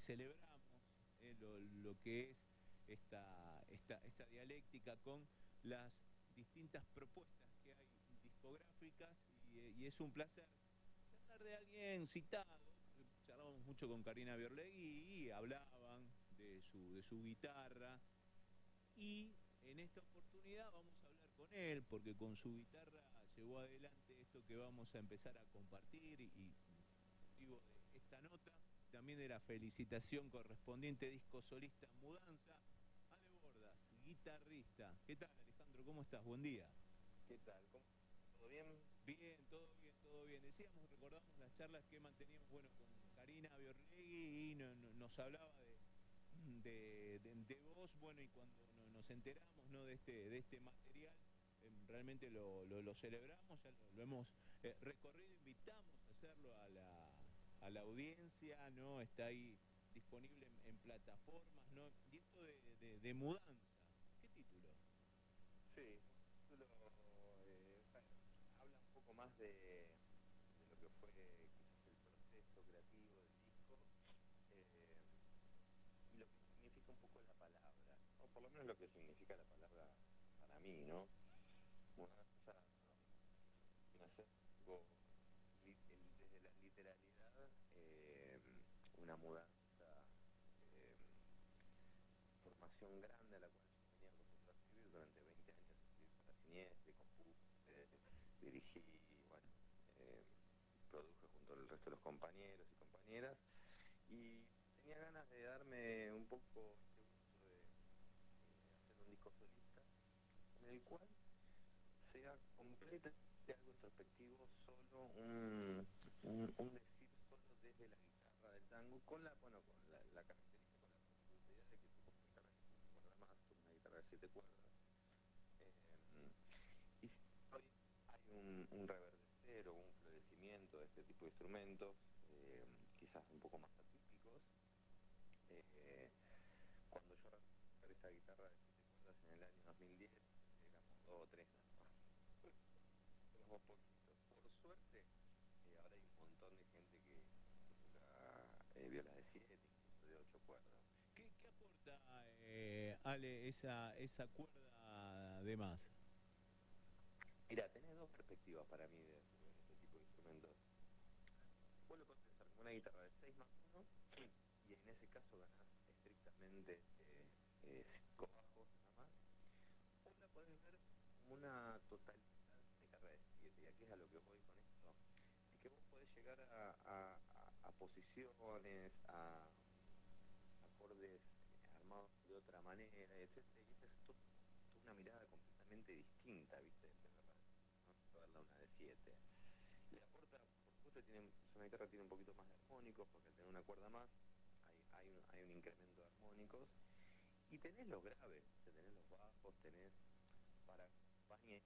celebramos lo que es esta dialéctica con las distintas propuestas que hay discográficas y es un placer charlar de alguien citado. Charlábamos mucho con Karina Biorlegui y hablaban de su guitarra. Y en esta oportunidad vamos a hablar con él, porque con su guitarra llevó adelante esto que vamos a empezar a compartir y motivo de esta nota, también de la felicitación correspondiente disco solista Mudanza. Ale Bordas, guitarrista. ¿Qué tal, Alejandro? ¿Cómo estás? Buen día. ¿Qué tal? ¿Todo bien? Bien, todo bien, todo bien. Decíamos, recordamos las charlas que manteníamos, bueno, con Karina Biorlegui y nos hablaba de vos, bueno, y cuando nos enteramos, ¿no?, de este material, realmente lo celebramos, ya lo hemos recorrido, invitamos a hacerlo a la audiencia, ¿no? Está ahí disponible en plataformas, ¿no? Y esto de mudanza, ¿qué título? Sí, un título bueno, habla un poco más de lo que fue quizás el proceso creativo del disco eh, y lo que significa un poco la palabra, o por lo menos lo que significa la palabra para mí, ¿no? Mudanza nace algo desde la literalidad, una mudanza, eh, formación grande a la cual yo venía acostumbrado a escribir durante 20 años, escribir para Siniestro, compuse, dirigí, bueno, eh, produje junto al resto de los compañeros y compañeras, y tenía ganas de darme un poco este gusto de hacer un disco solista en el cual sea completamente algo introspectivo, solo un decir solo desde la guitarra del tango, con la característica, con la particularidad de que toco una guitarra de 5 cuerdas más, toco una guitarra de 7 cuerdas, y si hoy hay un reverdecer o un florecimiento de este tipo de instrumentos, quizás un poco más atípicos, eh, cuando yo arranqué esta guitarra de 7 cuerdas en el año 2010, éramos 2 o 3 nada más. Somos poquitos. Por suerte, ahora hay un montón de gente que toca violas de 7, incluso de 8 cuerdas. ¿Qué aporta, Ale, esa cuerda de más? Mira, tenés dos perspectivas para mí de ver este tipo de instrumentos. Vos lo podés pensar como una guitarra de 6 más uno, y en ese caso ganás estrictamente 5 bajos nada más. O la podés ver como una totalidad de guitarra de 7. Y aquí es a lo que voy con esto. Es que vos podés llegar a posiciones, a acordes armados de otra manera, etcétera, y esa es toda una mirada completamente distinta, ¿viste? De verla, ¿no? Verla una de 7. Le aporta, por supuesto, una guitarra tiene un poquito más de armónicos, porque al tener una cuerda más, hay un incremento de armónicos, y tenés los graves, tenés los bajos, tenés para acompañar,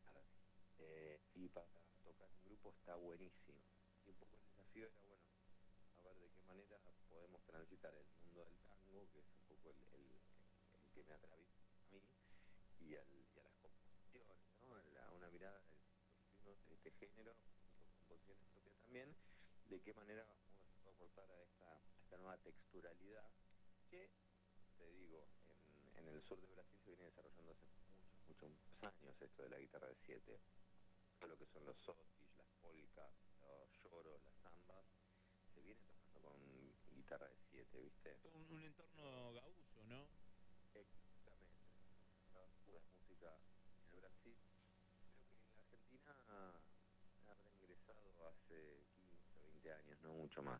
y para tocar en grupo está buenísimo. Y un poco el desafío era, bueno, a ver de qué manera podemos transitar el mundo del tango, que es un poco el que me atraviesa a mí, y a las composiciones, ¿no? Una mirada de este género, y con composiciones propias también, de qué manera uno se puede aportar a esta nueva texturalidad que, te digo, en el sur de Brasil se viene desarrollando hace muchos años esto de la guitarra de 7, todo lo que son los sotis, las polcas, los lloros, las zambas, se viene tocando con guitarra de 7, ¿viste? Un entorno gaúcho, ¿no? Exactamente. Pura música en el Brasil. Creo que en la Argentina habrá ingresado hace 15 o 20 años, no mucho más.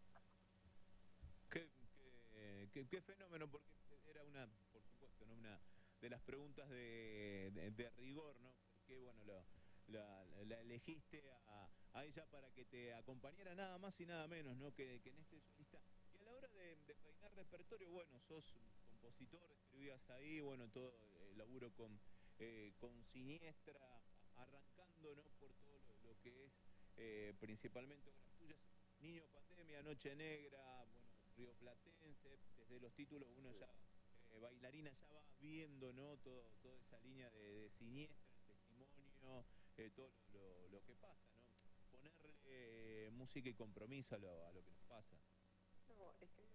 Qué fenómeno, porque era por supuesto, ¿no?, una de las preguntas de rigor, ¿no? Porque, bueno, la elegiste a ella para que te acompañara nada más y nada menos, ¿no?, que en este solista. Y a la hora de peinar repertorio, bueno, sos compositor, escribías ahí, bueno, todo el laburo con Siniestra, arrancando, ¿no?, por todo lo que es principalmente obras tuyas. Niño Pandemia, Noche Negra, bueno, Río Platense, desde los títulos uno Sí. ya, bailarina ya va viendo, ¿no?, toda esa línea de Siniestra, el testimonio, todo lo que pasa, ¿no? Ponerle música y compromiso a lo que nos pasa. No,